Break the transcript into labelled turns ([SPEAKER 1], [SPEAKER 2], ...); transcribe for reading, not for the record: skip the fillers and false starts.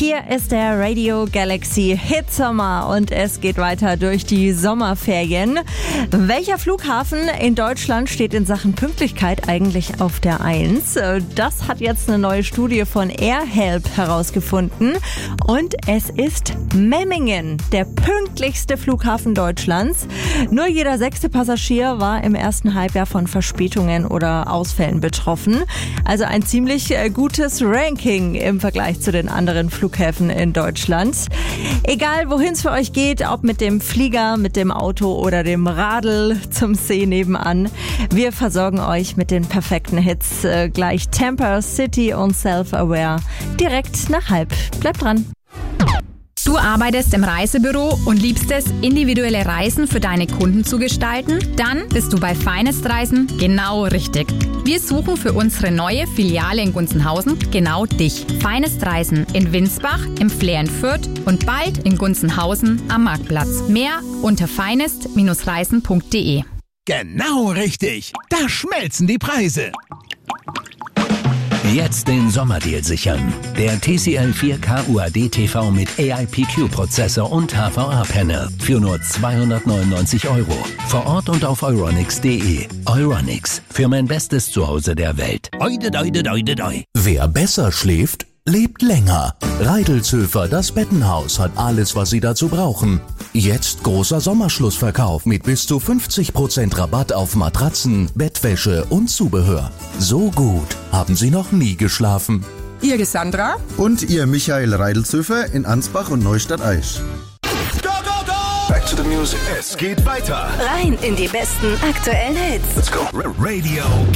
[SPEAKER 1] Hier ist der Radio Galaxy Hit Sommer und es geht weiter durch die Sommerferien. Welcher Flughafen in Deutschland steht in Sachen Pünktlichkeit eigentlich auf der 1? Das hat jetzt eine neue Studie von AirHelp herausgefunden und es ist Memmingen, der pünktlichste Flughafen Deutschlands. Nur jeder 6. Passagier war im ersten Halbjahr von Verspätungen oder Ausfällen betroffen. Also ein ziemlich gutes Ranking im Vergleich zu den anderen Flughäfen in Deutschland. Egal, wohin es für euch geht, ob mit dem Flieger, mit dem Auto oder dem Radl zum See nebenan. Wir versorgen euch mit den perfekten Hits. Gleich Temper, City und Self-Aware. Direkt nach 12:30. Bleibt dran.
[SPEAKER 2] Du arbeitest im Reisebüro und liebst es, individuelle Reisen für deine Kunden zu gestalten? Dann bist du bei Finest Reisen genau richtig. Wir suchen für unsere neue Filiale in Gunzenhausen genau dich. Finest Reisen in Winsbach, im Flair in Fürth und bald in Gunzenhausen am Marktplatz. Mehr unter finest-reisen.de.
[SPEAKER 3] Genau richtig. Da schmelzen die Preise. Jetzt den Sommerdeal sichern. Der TCL 4K UHD TV mit AIPQ-Prozessor und HVA-Panel für nur 299 €. Vor Ort und auf euronics.de. Euronics, für mein bestes Zuhause der Welt. Oide, oide, oide, oide.
[SPEAKER 4] Wer besser schläft, lebt länger. Reidelzhöfer, das Bettenhaus, hat alles, was Sie dazu brauchen. Jetzt großer Sommerschlussverkauf mit bis zu 50% Rabatt auf Matratzen, Bettwäsche und Zubehör. So gut haben Sie noch nie geschlafen.
[SPEAKER 5] Ihr Sandra
[SPEAKER 6] und ihr Michael Reidelzhöfer in Ansbach und Neustadt-Aisch.
[SPEAKER 7] Go, go, go!
[SPEAKER 3] Back to the music.
[SPEAKER 7] Es geht weiter.
[SPEAKER 8] Rein in die besten aktuellen Hits.
[SPEAKER 3] Let's go.
[SPEAKER 7] Radio